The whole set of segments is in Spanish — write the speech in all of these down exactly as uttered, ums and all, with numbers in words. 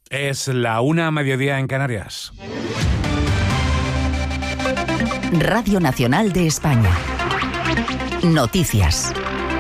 Es la una, mediodía en Canarias. Radio Nacional de España. Noticias.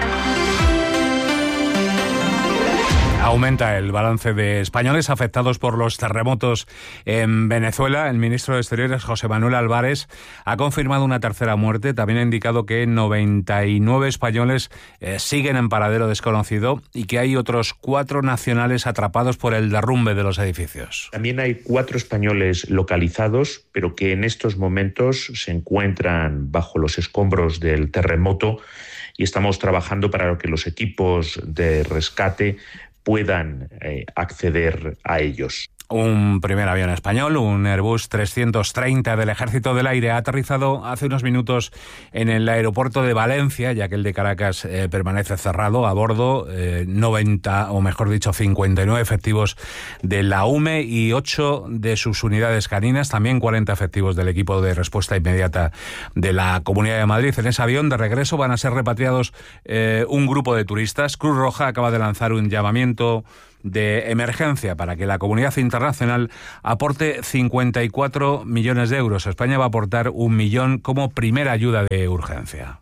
Aumenta el balance de españoles afectados por los terremotos en Venezuela. El ministro de Exteriores, José Manuel Álvarez, ha confirmado una tercera muerte. También ha indicado que noventa y nueve españoles eh, siguen en paradero desconocido y que hay otros cuatro nacionales atrapados por el derrumbe de los edificios. También hay cuatro españoles localizados, pero que en estos momentos se encuentran bajo los escombros del terremoto y estamos trabajando para que los equipos de rescate puedan eh, acceder a ellos. Un primer avión español, un Airbus trescientos treinta del Ejército del Aire, ha aterrizado hace unos minutos en el aeropuerto de Valencia, ya que el de Caracas eh, permanece cerrado. A bordo, eh, noventa, o mejor dicho, cincuenta y nueve efectivos de la U M E y ocho de sus unidades caninas, también cuarenta efectivos del equipo de respuesta inmediata de la Comunidad de Madrid. En ese avión de regreso van a ser repatriados eh, un grupo de turistas. Cruz Roja acaba de lanzar un llamamiento de emergencia para que la comunidad internacional aporte cincuenta y cuatro millones de euros. España va a aportar un millón como primera ayuda de urgencia.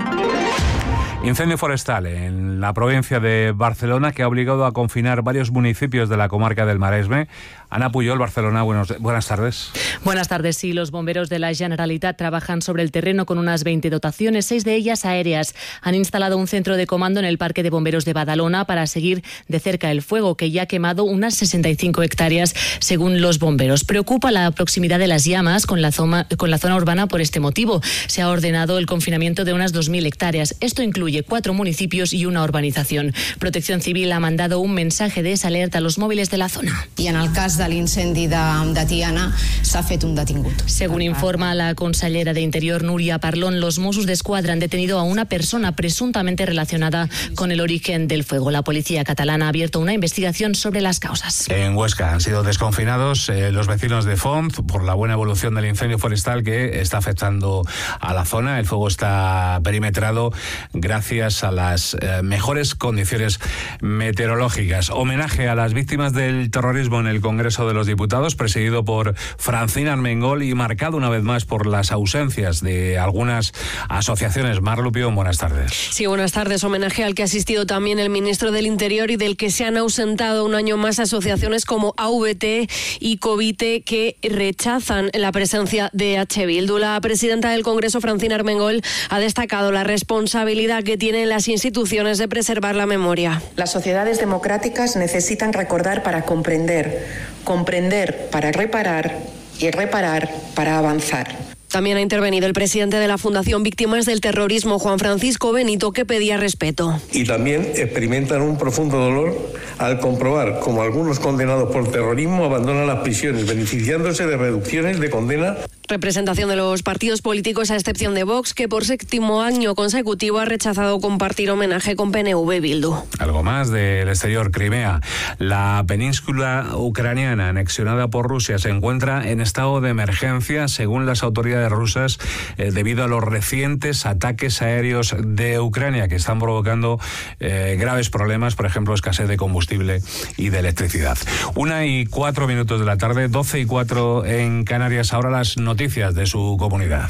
Incendio forestal en la provincia de Barcelona que ha obligado a confinar varios municipios de la comarca del Maresme. Ana Puyol, Barcelona, buenos, buenas tardes. Buenas tardes. Sí, los bomberos de la Generalitat trabajan sobre el terreno con unas veinte dotaciones, seis de ellas aéreas. Han instalado un centro de comando en el Parque de Bomberos de Badalona para seguir de cerca el fuego, que ya ha quemado unas sesenta y cinco hectáreas, según los bomberos. Preocupa la proximidad de las llamas con la zona, con la zona urbana por este motivo. Se ha ordenado el confinamiento de unas dos mil hectáreas. Esto incluye cuatro municipios y una urbanización. Protección Civil ha mandado un mensaje de desalerta a los móviles de la zona. Y en el cas de l'incendi de, de Tiana s'ha fet un detingut. Según informa la consellera de Interior, Núria Parlon, los Mossos d'Esquadra han detenido a una persona presuntamente relacionada con el origen del fuego. La policía catalana ha abierto una investigación sobre las causas. En Huesca han sido desconfinados eh, los vecinos de Font por la buena evolución del incendio forestal que está afectando a la zona. El fuego está perimetrado gracias a las eh, mejores condiciones meteorológicas. Homenaje a las víctimas del terrorismo en el Congreso de los Diputados, presidido por Francina Armengol y marcado una vez más por las ausencias de algunas asociaciones. Mar Lupión, buenas tardes. Sí, buenas tardes. Homenaje al que ha asistido también el ministro del Interior y del que se han ausentado un año más asociaciones como A V T y Covite, que rechazan la presencia de H. Bildu. La presidenta del Congreso, Francina Armengol, ha destacado la responsabilidad que tienen las instituciones de preservar la memoria. Las sociedades democráticas necesitan recordar para comprender, comprender para reparar y reparar para avanzar. También ha intervenido el presidente de la Fundación Víctimas del Terrorismo, Juan Francisco Benito, que pedía respeto. Y también experimentan un profundo dolor al comprobar cómo algunos condenados por terrorismo abandonan las prisiones, beneficiándose de reducciones de condena. Representación de los partidos políticos, a excepción de Vox, que por séptimo año consecutivo ha rechazado compartir homenaje con P N V y Bildu. Algo más del exterior. Crimea, la península ucraniana anexionada por Rusia, se encuentra en estado de emergencia, según las autoridades rusas, eh, debido a los recientes ataques aéreos de Ucrania, que están provocando eh, graves problemas, por ejemplo, escasez de combustible y de electricidad. Una y cuatro minutos de la tarde, doce y cuatro en Canarias. Ahora las noticias de su comunidad.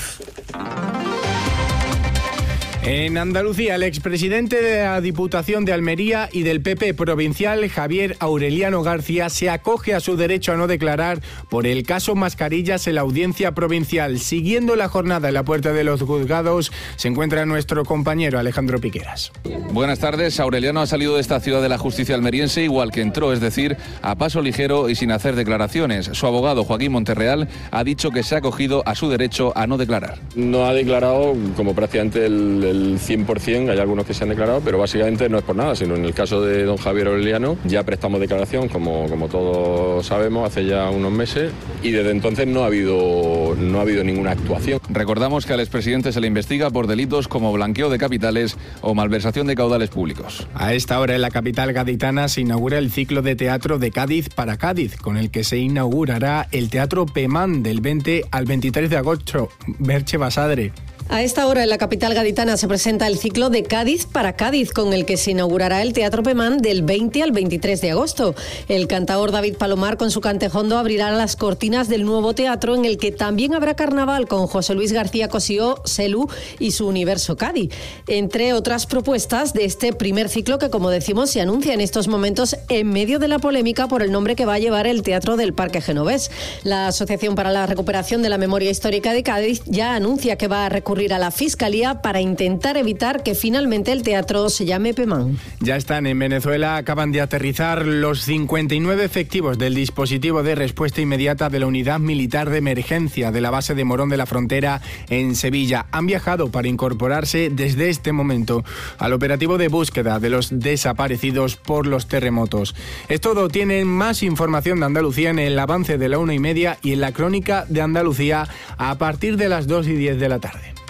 En Andalucía, el expresidente de la Diputación de Almería y del P P provincial, Javier Aureliano García, se acoge a su derecho a no declarar por el caso Mascarillas en la Audiencia Provincial. Siguiendo la jornada en la puerta de los juzgados, se encuentra nuestro compañero Alejandro Piqueras. Buenas tardes. Aureliano ha salido de esta ciudad de la justicia almeriense igual que entró, es decir, a paso ligero y sin hacer declaraciones. Su abogado, Joaquín Monterreal, ha dicho que se ha acogido a su derecho a no declarar. No ha declarado como prácticamente el, el el cien por ciento, hay algunos que se han declarado, pero básicamente no es por nada, sino en el caso de don Javier Aureliano ya prestamos declaración, como, como todos sabemos, hace ya unos meses, y desde entonces no ha habido, no ha habido ninguna actuación. Recordamos que al expresidente se le investiga por delitos como blanqueo de capitales o malversación de caudales públicos. A esta hora en la capital gaditana se inaugura el ciclo de teatro de Cádiz para Cádiz, con el que se inaugurará el Teatro Pemán del veinte al veintitrés de agosto. Merche Basadre. A esta hora en la capital gaditana se presenta el ciclo de Cádiz para Cádiz, con el que se inaugurará el Teatro Pemán del veinte al veintitrés de agosto. El cantaor David Palomar con su cantejondo abrirá las cortinas del nuevo teatro, en el que también habrá carnaval con José Luis García Cosío, Selu y su Universo Cádiz. Entre otras propuestas de este primer ciclo que, como decimos, se anuncia en estos momentos en medio de la polémica por el nombre que va a llevar el Teatro del Parque Genovés. La Asociación para la Recuperación de la Memoria Histórica de Cádiz ya anuncia que va a recurrir a la Fiscalía para intentar evitar que finalmente el teatro se llame Pemán. Ya están en Venezuela, acaban de aterrizar los cincuenta y nueve efectivos del dispositivo de respuesta inmediata de la Unidad Militar de Emergencia de la base de Morón de la Frontera en Sevilla. Han viajado para incorporarse desde este momento al operativo de búsqueda de los desaparecidos por los terremotos. Es todo. Tienen más información de Andalucía en el avance de la una y media y en la crónica de Andalucía a partir de las dos y diez de la tarde.